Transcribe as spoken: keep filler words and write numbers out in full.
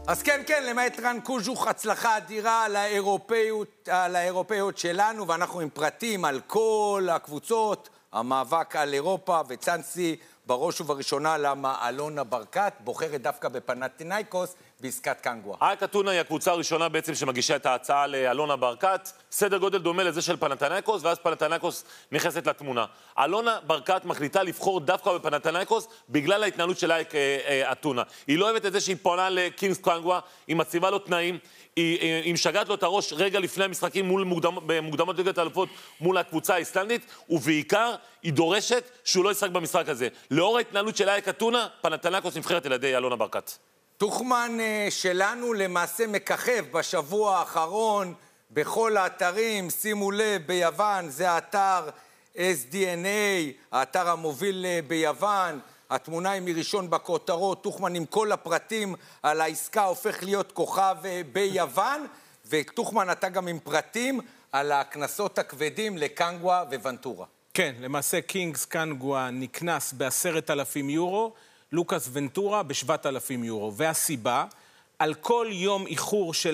אז כן, כן, למעט רן קוז'וך, הצלחה אדירה על האירופאיות, על האירופאיות שלנו, ואנחנו עם פרטים על כל הקבוצות, המאבק על אירופה, וצאנסי בראש ובראשונה למה אלונה ברקת בוחרת דווקא בפנתינייקוס בעסקת קנגווה. אייק אתונה היא הקבוצה הראשונה בעצם שמגישה את ההצעה לאלונה ברקת, סדר גודל דומה לזה של פנתינייקוס, ואז פנתינייקוס נכנסת לתמונה. אלונה ברקת מחליטה לבחור דווקא בפנתינייקוס בגלל ההתנהלות של אייק אתונה. היא לא אוהבת את זה שהיא פונה לקינגס קנגווה, היא מציבה לו תנאים, היא, היא משגעת לו את הראש רגע לפני המשחקים מול מוקדמ, במוקדמות ליגת האלופות מול הקבוצה האיסלנדית, ובעיקר היא דורשת שהוא לא ישחק במשחק הזה. לאור ההתנהלות של אייק אתונה, פנתינייקוס נבחרת על ידי אלונה ברקת. תוכמן שלנו למעשה מככב בשבוע האחרון בכל האתרים, שימו לב, ביוון, זה האתר אס די אן איי, האתר המוביל ביוון, התמונה היא מראשון בכותרות, תוכמן עם כל הפרטים על העסקה הופך להיות כוכב ביוון, ותוכמן אתה גם עם פרטים על הכנסות הכבדים לקנגווה וונטורה. כן, למעשה קינגס קנגווה נקנס בעשרת אלפים יורו, לוקאס ונטורה בשבעת אלפים יורו, והסיבה, על כל יום איחור של